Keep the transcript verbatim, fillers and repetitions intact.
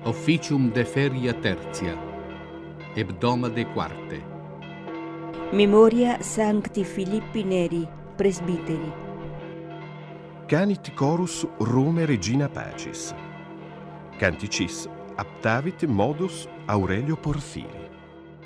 Officium de feria tertia, hebdomade quarte. Memoria Sancti Filippi Neri, presbiteri. Canit chorus Rome Regina Pacis. Canticis aptavit modus Aurelio Porphyri.